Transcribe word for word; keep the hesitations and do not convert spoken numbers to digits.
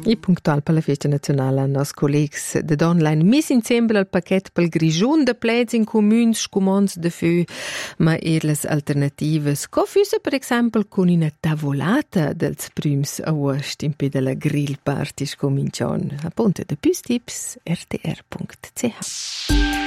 E punctual per la festa nazionale, nos collegs de Donline mis insieme al paquet pel grigiun de pleds in communs scumons de fü, ma er las alternativas, co füsse per exempel con una tavolata dels prüms august in pe de la grill party scomincion. A ponte de püs tips r t r punct c h.